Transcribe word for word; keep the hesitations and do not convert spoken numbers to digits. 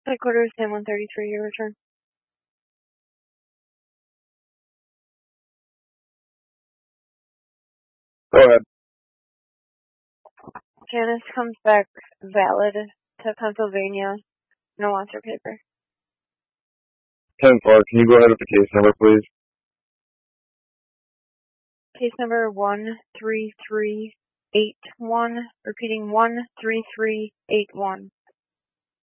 Headquarters, ten one thirty-three, your return. Go ahead. Janice comes back valid to Pennsylvania. No answer paper. ten four, can you go ahead with the case number, please? Case number one three three eight one, repeating one three three eight one.